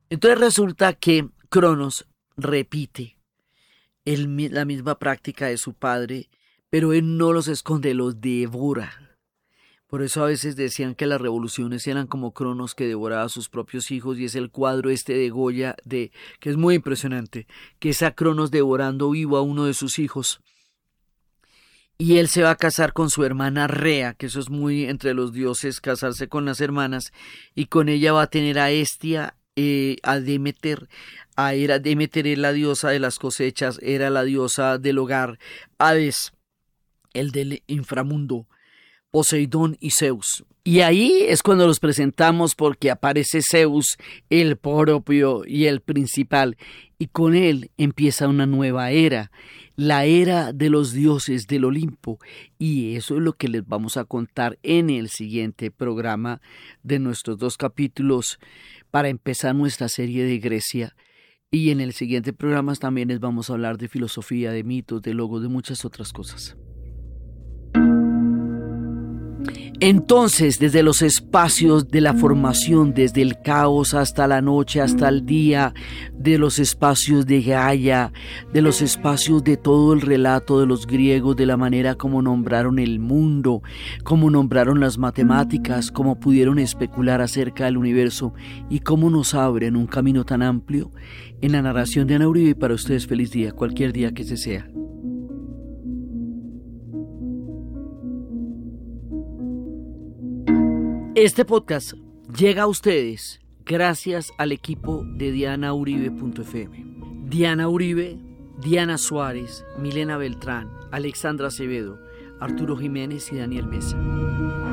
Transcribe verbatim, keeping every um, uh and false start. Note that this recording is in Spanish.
Entonces resulta que Cronos repite el, la misma práctica de su padre, pero él no los esconde, los devora. Por eso a veces decían que las revoluciones eran como Cronos que devoraba a sus propios hijos, y es el cuadro este de Goya, de, que es muy impresionante, que es a Cronos devorando vivo a uno de sus hijos. Y él se va a casar con su hermana Rea, que eso es muy entre los dioses, casarse con las hermanas, y con ella va a tener a Hestia, eh, a Demeter. A Hera, Demeter es la diosa de las cosechas, era la diosa del hogar, Hades, el del inframundo, Poseidón y Zeus. Y ahí es cuando los presentamos, porque aparece Zeus, el propio y el principal, y con él empieza una nueva era, la era de los dioses del Olimpo, y eso es lo que les vamos a contar en el siguiente programa de nuestros dos capítulos para empezar nuestra serie de Grecia. Y en el siguiente programa también les vamos a hablar de filosofía, de mitos, de logos, de muchas otras cosas. Entonces, desde los espacios de la formación, desde el caos hasta la noche, hasta el día, de los espacios de Gaia, de los espacios de todo el relato de los griegos, de la manera como nombraron el mundo, cómo nombraron las matemáticas, cómo pudieron especular acerca del universo y cómo nos abren un camino tan amplio, en la narración de Ana Uribe. Para ustedes, feliz día, cualquier día que se sea. Este podcast llega a ustedes gracias al equipo de diana uribe punto efe eme. Diana Uribe, Diana Suárez, Milena Beltrán, Alexandra Acevedo, Arturo Jiménez y Daniel Mesa.